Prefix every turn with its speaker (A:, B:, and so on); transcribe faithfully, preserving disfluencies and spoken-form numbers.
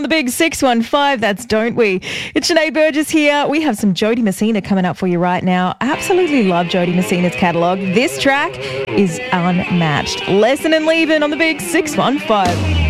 A: the big six one five, that's Don't We. It's Sinead Burgess here. We have some Jody Messina coming up for you right now. Absolutely love Jody Messina's catalogue. This track is unmatched. Lesson and Leaving on the big six one five.